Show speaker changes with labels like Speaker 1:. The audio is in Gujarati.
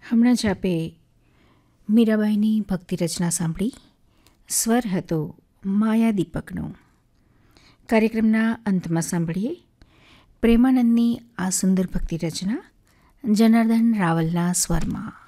Speaker 1: હમણાં જ આપે મીરાબાઈની ભક્તિ રચના સાંભળી. સ્વર હતો માયા દીપકનો. કાર્યક્રમના અંતમાં સાંભળીએ પ્રેમાનંદની આ સુંદર ભક્તિ રચના જનાર્દન રાવલના સ્વરમાં.